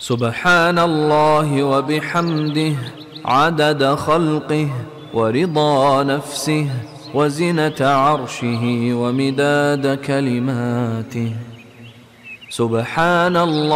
سبحان الله وبحمده عدد خلقه ورضا نفسه وزنة عرشه ومداد كلماته. سبحان الله